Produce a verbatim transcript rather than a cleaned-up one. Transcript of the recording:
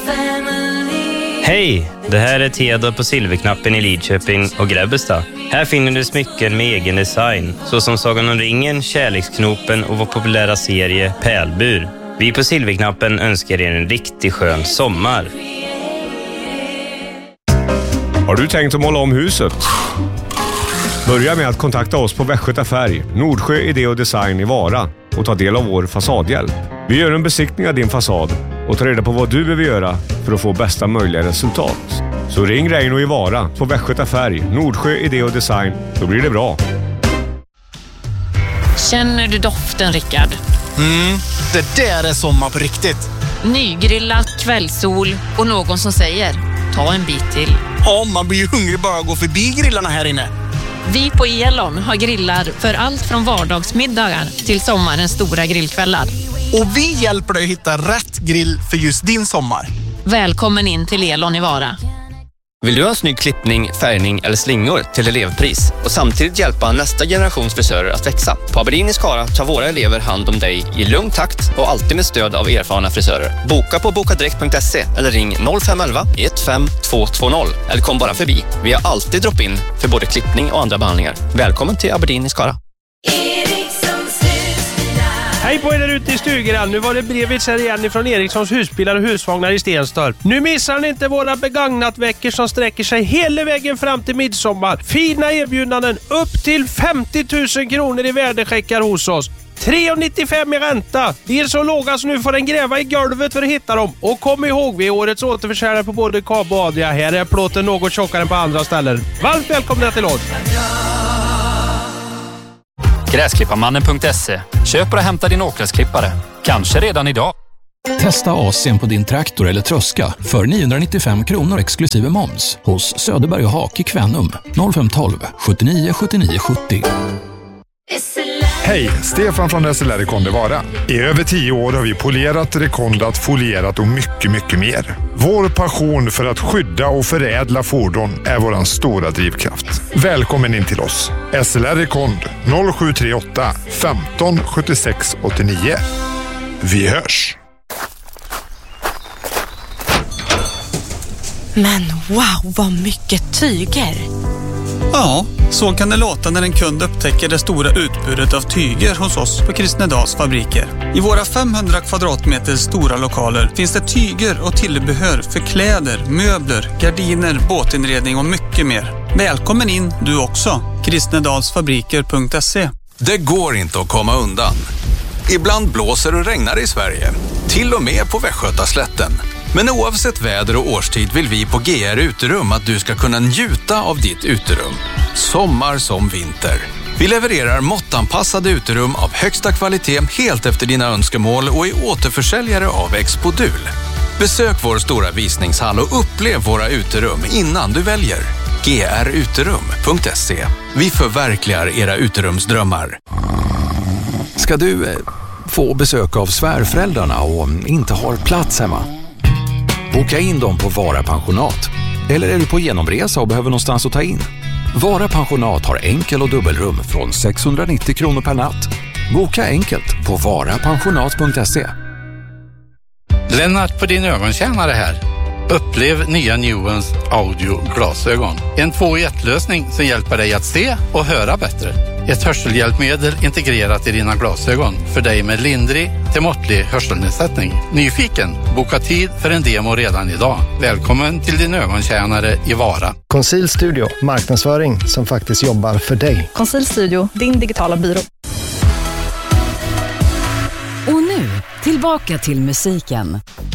Hej, det här är Theodor på Silverknappen i Lidköping och Grebbestad. Här finner du smycken med egen design, såsom Sagan om ringen, Kärleksknopen och vår populära serie Pärlbur. Vi på Silverknappen önskar er en riktigt skön sommar. Har du tänkt att måla om huset? Börja med att kontakta oss på Västgöta Färg, Nordsjö Idé och Design i Vara och ta del av vår fasadhjälp. Vi gör en besiktning av din fasad och tar reda på vad du behöver göra för att få bästa möjliga resultat. Så ring Reino i Vara på Västgöta Färg, Nordsjö Idé och Design, då blir det bra. Känner du doften, Rickard? Mm, det där är sommar på riktigt. Nygrillat, kvällssol och någon som säger, ta en bit till. Ja, man blir ju hungrig bara att gå förbi grillarna här inne. Vi på Elon har grillar för allt från vardagsmiddagar till sommarens stora grillkvällar. Och vi hjälper dig att hitta rätt grill för just din sommar. Välkommen in till Elon i Vara. Vill du ha en snygg klippning, färgning eller slingor till elevpris och samtidigt hjälpa nästa generations frisörer att växa? På Aberdeen i Skara tar våra elever hand om dig i lugn takt och alltid med stöd av erfarna frisörer. Boka på bokadirekt punkt se eller ring noll fem ett ett ett fem två två noll eller kom bara förbi. Vi har alltid drop-in för både klippning och andra behandlingar. Välkommen till Aberdeen i Skara. Hej på er där ute i stugan. Nu var det Brevits här igen ifrån Erikssons husbilar och husvagnar i Stenstorp. Nu missar ni inte våra begagnatveckor som sträcker sig hela vägen fram till midsommar. Fina erbjudanden upp till femtio tusen kronor i värdecheckar hos oss. tre nittiofem i ränta. De är så låga så nu får den gräva i golvet för att hitta dem. Och kom ihåg, vi är årets återförsäljare på både Kab och Adria. Här är plåten något tjockare än på andra ställen. Varmt välkomna till oss. Gräsklipparmannen punkt se. Köp och hämta din åkgräsklippare. Kanske redan idag. Testa A C på din traktor eller tröska för niohundranittiofem kronor exklusive moms hos Söderberg och Hak i Kvänum noll fem ett två sjuttionio sjuttionio sjuttio. Hej, Stefan från S L R Rekonde Vara. I över tio år har vi polerat, rekondat, folierat och mycket, mycket mer. Vår passion för att skydda och förädla fordon är våran stora drivkraft. Välkommen in till oss. S L R Rekond noll sju tre åtta femton sjuttiosex åttionio. Vi hörs! Men wow, vad mycket tyger! Ja, så kan det låta när en kund upptäcker det stora utbudet av tyger hos oss på Kristnedals fabriker. I våra femhundra kvadratmeter stora lokaler finns det tyger och tillbehör för kläder, möbler, gardiner, båtinredning och mycket mer. Välkommen in du också. kristnedalsfabriker punkt se. Det går inte att komma undan. Ibland blåser och regnar i Sverige. Till och med på Västgötaslätten. Men oavsett väder och årstid vill vi på G R Uterum att du ska kunna njuta av ditt uterum. Sommar som vinter. Vi levererar måttanpassade uterum av högsta kvalitet helt efter dina önskemål och är återförsäljare av Expodul. Besök vår stora visningshall och upplev våra uterum innan du väljer. G R Uterum punkt se. Vi förverkligar era uterumsdrömmar. Ska du eh, få besök av svärföräldrarna och inte har plats hemma? Boka in dem på Vara Pensionat. Eller är du på genomresa och behöver någonstans att ta in? Vara Pensionat har enkel- och dubbelrum från sexhundranittio kronor per natt. Boka enkelt på vara pensionat punkt se. Lennart på din ögontjänare här. Upplev nya Nuance audio-glasögon. En två i ett-lösning som hjälper dig att se och höra bättre. Ett hörselhjälpmedel integrerat i dina glasögon för dig med lindrig till måttlig hörselnedsättning. Nyfiken? Boka tid för en demo redan idag. Välkommen till din ögontjänare i Vara. Conceal Studio, marknadsföring som faktiskt jobbar för dig. Conceal Studio, din digitala byrå. Och nu, tillbaka till musiken.